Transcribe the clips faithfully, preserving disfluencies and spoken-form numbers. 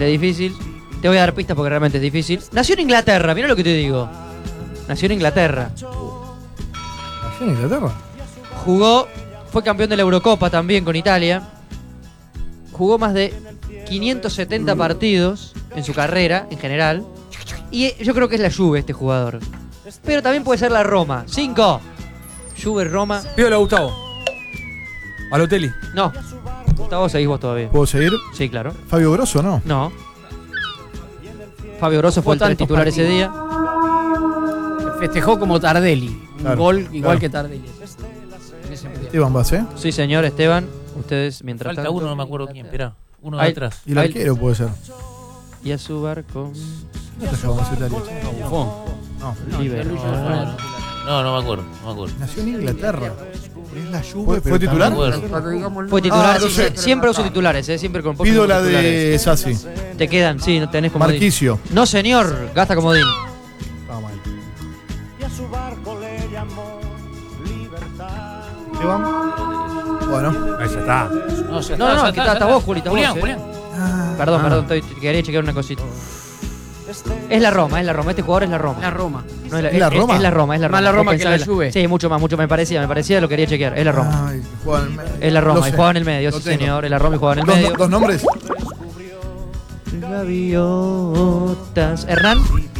es difícil. Te voy a dar pistas porque realmente es difícil. Nació en Inglaterra, mirá lo que te digo. Nació en Inglaterra. ¿Nació en Inglaterra? Jugó, fue campeón de la Eurocopa también con Italia. Jugó más de quinientos setenta partidos en su carrera, en general. Y yo creo que es la Juve este jugador. Pero también puede ser la Roma. Cinco. Juve, Roma. Pídelo a Gustavo. Balotelli. No. Gustavo, seguís vos todavía. ¿Puedo seguir? Sí, claro. Fabio Grosso, ¿no? No. Fabio Grosso fue el tres titular ese día. Festejó como Tardelli. Un Claro, gol igual claro. que Tardelli. En ese mundial. Esteban Basé. Sí, señor, Esteban. Ustedes, mientras Falta tanto. uno, no me acuerdo quién. Esperá. Uno de Ahí- atrás. Y el Ahí- arquero puede ser. Y a su barco. ¿Dónde está jugando ese Italia? No, Buffon. No. Libre. No, no me acuerdo. No me acuerdo. Nació en Inglaterra. Es la Juve, ¿Fue, pero fue titular? No me acuerdo. Fue titular, Ah, no siempre, sé. siempre uso titulares, eh, siempre con pocos Pido la titulares. de Sassi. Te quedan, sí, no tenés comodín. Marquicio. No, señor, gasta comodín. Estaba mal. Esteban. Bueno. Ahí ya está. No, ya No, no, ya no, que está, está vos, Juli, está Julián, vos, eh. Julián. Perdón, Ah. perdón, estoy, quería chequear una cosita. Es la Roma, es la Roma, este jugador es la Roma. La Roma. No es, la, ¿Es la Roma? Es, la Roma, es la Roma. Más la Roma Vos que la pensás Juve. Sí, mucho más, mucho me parecía, me parecía, lo quería chequear. Es la Roma. Ay, juega en el medio. Es la Lo Roma, y sé. juega en el medio, Lo sí tengo. señor, es la Roma y juega en el Dos, medio. dos nombres. Gaviotas. ¿Hernán?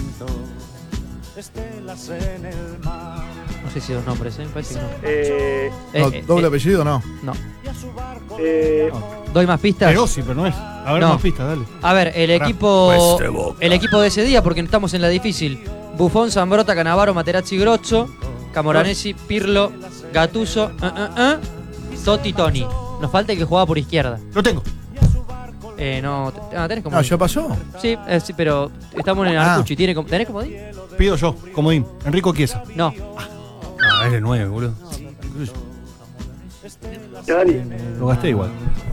No sé si dos nombres, ¿eh? Parece que no. Eh, No, Eh, eh, doble eh, apellido, no. No. eh, ¿Doy más pistas? Pero sí, pero no es. A ver, No. más pistas, dale. A ver, el equipo el equipo de ese día, porque estamos en la difícil. Buffon, Zambrota, Cannavaro, Materazzi, Grozzo, Camoranesi, Pirlo, Gattuso, uh, uh, uh, Totti, Toni. Nos falta el que jugaba por izquierda. Lo tengo. Eh, no, t- ah, ¿tenés como? No, ya pasó. Sí, eh, sí, pero estamos en el Ah. Arcucci. ¿Tiene com- ¿Tenés comodín? Pido yo, comodín. Enrico Chiesa. No. No, es de nueve, boludo. Dani. Lo gasté igual.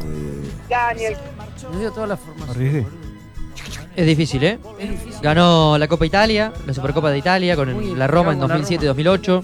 Me dio toda la formación. Arriesgué. Es difícil, ¿eh? Es difícil. Ganó la Copa Italia, la Supercopa de Italia con el- Uy, la Roma en con la dos mil siete y Roma. dos mil ocho.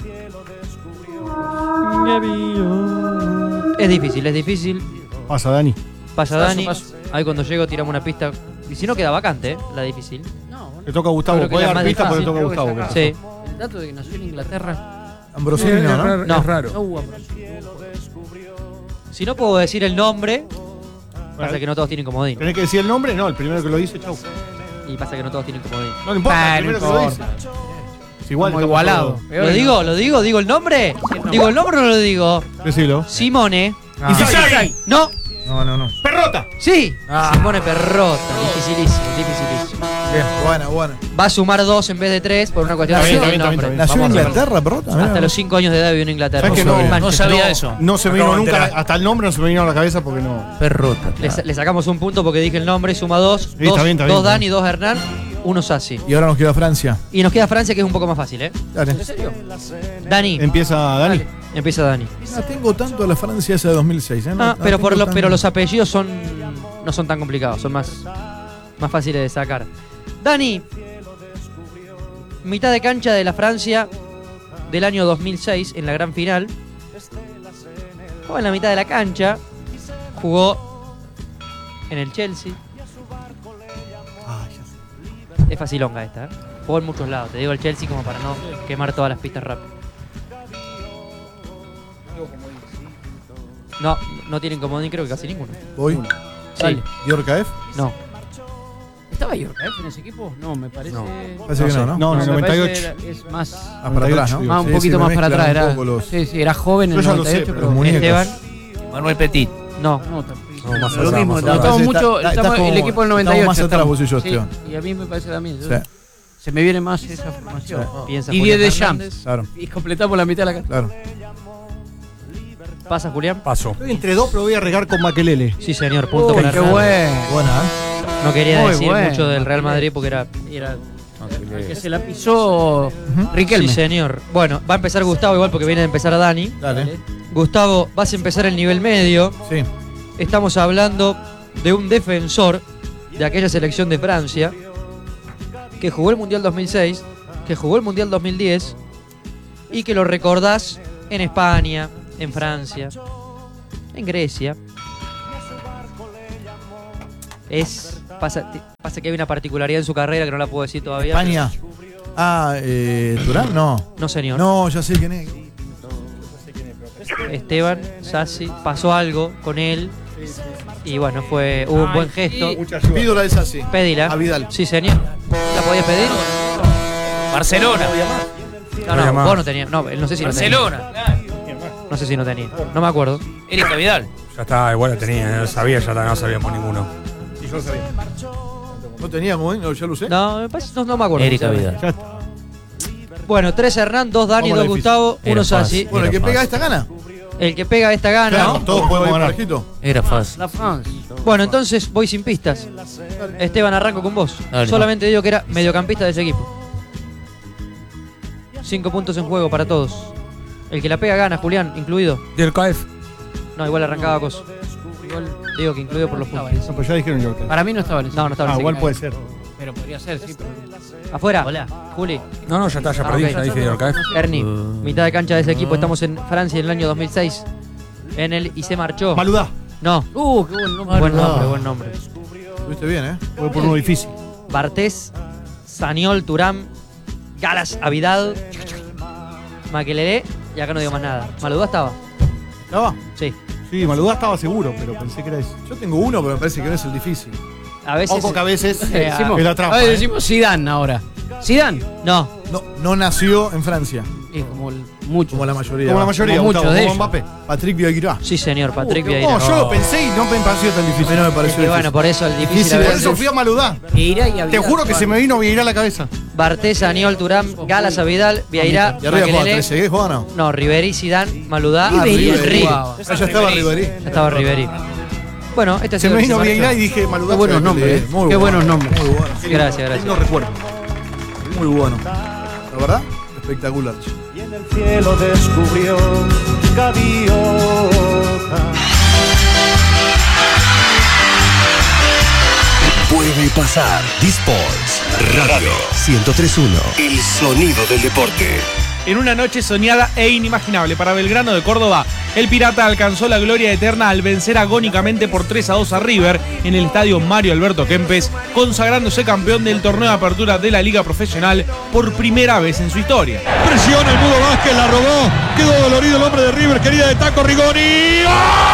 Es difícil, es difícil. Pasa, Dani. Pasa Paso, Dani. paso. Ahí cuando llego tiramos una pista. Y si no queda vacante, ¿eh? La difícil. No, bueno. Le toca a Gustavo. Creo que Puede la dar más pistas, pero le difícil, toca a creo que Gustavo. saca. Sí. El dato de que nació en Inglaterra. Ambrosini, es, no, ¿no? raro, No. es raro. No hubo Ambrosini. Si no puedo decir el nombre, pasa que no todos tienen comodín. ¿Tenés que decir el nombre? No, el primero que lo dice, chau. Y pasa que no todos tienen comodín. No le importa, Ah, el no primero que lo dice. importa. Es igual, Como estamos igualado. todos. Peor ¿Lo que digo? no. ¿Lo digo? ¿Digo el nombre? ¿Digo el nombre o no lo digo? Decilo. Simone. Ah. Isai. No. No, no, no. ¡Perrota! Sí. Ah. Simone Perrota. Dificilísimo, dificilísimo. Bien, buena, buena. Va a sumar dos en vez de tres por una cuestión Está de bien, está bien, nombre. está bien, ¿Nació en Vamos a ver. Inglaterra, Perrota? Hasta los cinco años de edad vivió en Inglaterra. ¿Sabes que no En sabía? No Manchester. sabía No, eso. No se me Acabo vino de nunca. enterar. Hasta el nombre no se me vino a la cabeza porque no. Perrota. Le, le sacamos un punto porque dije el nombre, suma dos. Sí, dos, está bien, está bien, dos está Dani, dos Hernán, uno Sassi. Y ahora nos queda Francia. Y nos queda Francia, que es un poco más fácil, ¿eh? Dale. Dani, Empieza Dani. empieza Dani. No tengo tanto a la Francia esa de dos mil seis, ¿eh? No, Ah, no pero, tengo por lo- tan- pero los apellidos son no son tan complicados, son más, más fáciles de sacar. Dani, mitad de cancha de la Francia del año dos mil seis en la gran final. Jugó en la mitad de la cancha, jugó en el Chelsea. Ah, ya sé. Es facilonga esta, ¿eh? Jugó en muchos lados, te digo el Chelsea como para no quemar todas las pistas rápido. No, no tienen comodín, creo que casi ninguno. Voy. Sí, Dior Caef. no. ¿Estaba Yorkaef en ese equipo? No, me parece. No. Parece que no, ¿no? No, en el me noventa y parece ocho. era- es más. Ah, para atrás, ¿no? más un Sí, poquito sí, me más para mezclan atrás. un Era, poco los- sí, sí, era joven en Yo el ya lo noventa y ocho, sé, pero. pero muñecos. Esteban, Manuel Petit. no. No, tampoco. No, más lo allá, mismo, más no, allá. estamos Está- mucho. está- estamos- está el como- equipo del noventa y ocho. estamos más atrás estamos- vos y yo, sí, Esteban. y a mí me parece también. Sí, Se me viene más esa formación. Piensa Didier Julián Deschamps. Fernández. claro, Y completamos la mitad de la cancha. claro. Pasa Julián. Paso. Estoy entre dos, pero voy a regar con Makelele. Sí, señor, punto Uy, para qué Hernán. bueno. Buena, ¿eh? No quería Muy decir bueno. mucho del Real Madrid porque era. Era el que se la pisó Riquelme. Sí, señor. Bueno, va a empezar Gustavo igual porque viene a empezar a Dani. Dale. Gustavo, vas a empezar el nivel medio. Sí. Estamos hablando de un defensor de aquella selección de Francia que jugó el Mundial dos mil seis, que jugó el Mundial dos mil diez y que lo recordás en España, en Francia, en Grecia. Es pasa, Pasa que hay una particularidad en su carrera que no la puedo decir todavía. España. Ah, eh, ¿Turán? No. No, señor. No, ya sé quién es. Esteban Sassi, pasó algo con él. Y bueno, fue hubo un buen gesto. Pido la de Sassi. Pedila. A Vidal. Sí, señor. ¿La podías pedir? Barcelona. No, no, vos no tenías. No, no sé si no tenía. Barcelona. No sé si no tenía. No me acuerdo. Erika Vidal. Ya está, igual la tenía, no sabía, ya no sabíamos ninguno. Y yo sabía. ¿No teníamos, no, ya lo sé? No, me parece- no, no me acuerdo. Erika ¿sabes? Vidal. Ya está. Bueno, tres Hernán, dos Dani, Vamos a dos la Gustavo, Era uno fácil. Sassi. Bueno, el que Era pega fácil. esta gana. El que pega esta gana. Claro, todos podemos ganar. Era fácil. La France. Bueno, entonces voy sin pistas. Esteban, arranco con vos. Dale. Solamente digo que era mediocampista de ese equipo. Cinco puntos en juego para todos. El que la pega gana, Julián, incluido. Del K F. No, igual arrancaba Coso. Igual, Digo que incluido por los puntos. No, pues ya dijeron yo. para mí no estaba en ese. No, no estaba Ah, en ese igual equipo. puede ser. Pero podría ser, sí. Pero... Afuera. Hola. Juli. No, no, ya está, ya Ah, perdí, ok. ya dije del K F. Ernie, mitad de cancha de ese equipo. Estamos en Francia en el año dos mil seis. En el y se marchó. Maludá. No. Uh, qué buen nombre. Buen nombre, buen nombre. Estuviste bien, ¿eh? Voy por uno difícil. Bartés, Saniol, Turán, Galas, Avidal, Makelele y acá no digo más nada. Maludá estaba. ¿Estaba? Sí. Sí, Maludá estaba seguro, pero pensé que era ese. Yo tengo uno, pero me parece que no es el difícil. A veces. Ojo que a veces Eh, decimos, es la trampa. a ver, ¿eh? decimos Zidane ahora. Zidane. No. No, no nació en Francia, Es como el, mucho. como la mayoría. Como la mayoría, Como Gustavo, muchos de como ellos. Mbappé. Patrick Vieira. Sí, señor, Patrick Uh, Vieira. No, yo lo pensé y no me pareció tan A mí difícil. no me Es pareció que difícil. bueno, por eso el difícil Difícil a de Por veces. eso fui a Maludá. Vieira y Te Avidal. juro que se me vino Vieira a la cabeza. Bartés, Saniol, Turán, Galas, Avidal, Vieira, Y arriba jugaba Makelele. trece, ¿eh? ¿Jugaba no? No, Riveri, Zidane, Maludá, Ah, y Riveri. Henry. jugaba. Ah, ya estaba Riveri. Ya estaba Riveri. Bueno, este ha Se sido me el que vino se Vieira marchó. y dije Maludá. Qué buenos fue- nombres, eh. Muy Qué bueno, buenos nombres. Muy bueno. Gracias, gracias. No recuerdo. Muy bueno. La verdad, espectacular. Y en el cielo descubrió gaviota. Puede pasar. D-Sports Radio ciento tres punto uno. El sonido del deporte. En una noche soñada e inimaginable para Belgrano de Córdoba, el Pirata alcanzó la gloria eterna al vencer agónicamente por tres a dos a River en el estadio Mario Alberto Kempes, consagrándose campeón del torneo de apertura de la Liga Profesional por primera vez en su historia. Presiona el Mudo Vázquez, la robó. Quedó dolorido el hombre de River, querida de Taco Rigoni. ¡Oh!